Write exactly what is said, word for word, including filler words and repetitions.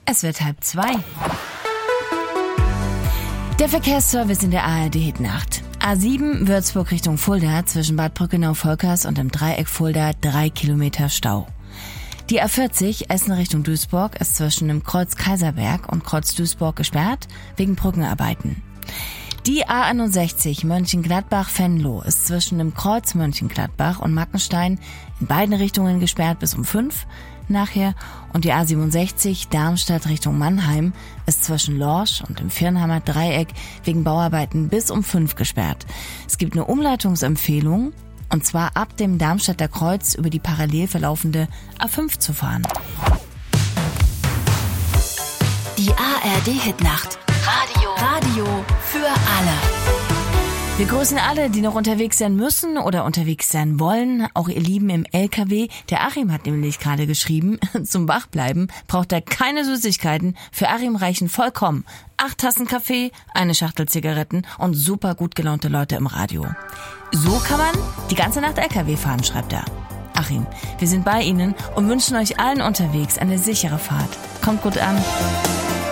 Es wird halb zwei. Der Verkehrsservice in der A R D-Hitnacht. A sieben Würzburg Richtung Fulda zwischen Bad Brückenau-Volkers und dem Dreieck Fulda drei Kilometer Stau. Die A vierzig Essen Richtung Duisburg ist zwischen dem Kreuz Kaiserberg und Kreuz Duisburg gesperrt wegen Brückenarbeiten. Die A einundsechzig Mönchengladbach-Venlo ist zwischen dem Kreuz Mönchengladbach und Mackenstein in beiden Richtungen gesperrt bis um fünf nachher, und die A siebenundsechzig Darmstadt Richtung Mannheim ist zwischen Lorsch und dem Firnheimer Dreieck wegen Bauarbeiten bis um fünf gesperrt. Es gibt eine Umleitungsempfehlung, und zwar ab dem Darmstädter Kreuz über die parallel verlaufende A fünf zu fahren. Die A R D-Hitnacht. Radio. Radio für alle. Wir grüßen alle, die noch unterwegs sein müssen oder unterwegs sein wollen. Auch ihr Lieben im L K W. Der Achim hat nämlich gerade geschrieben, zum Wachbleiben braucht er keine Süßigkeiten. Für Achim reichen vollkommen acht Tassen Kaffee, eine Schachtel Zigaretten und super gut gelaunte Leute im Radio. So kann man die ganze Nacht L K W fahren, schreibt er. Achim, wir sind bei Ihnen und wünschen euch allen unterwegs eine sichere Fahrt. Kommt gut an.